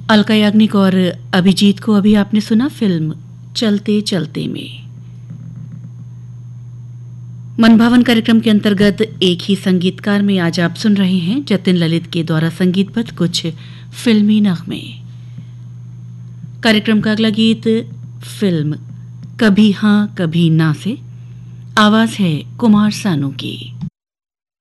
अलका याग्निक और अभिजीत को अभी आपने सुना फिल्म चलते चलते में। मनभावन कार्यक्रम के अंतर्गत एक ही संगीतकार में आज आप सुन रहे हैं जतिन ललित के द्वारा संगीतबद्ध कुछ फिल्मी नगमे। कार्यक्रम का अगला गीत फिल्म कभी हां कभी ना से, आवाज है कुमार सानू की।